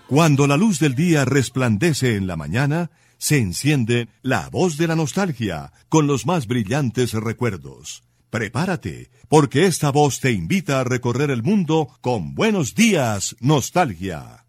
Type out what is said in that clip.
Cuando la luz del día resplandece en la mañana, se enciende la voz de la nostalgia con los más brillantes recuerdos. Prepárate, porque esta voz te invita a recorrer el mundo con Buenos Días, Nostalgia.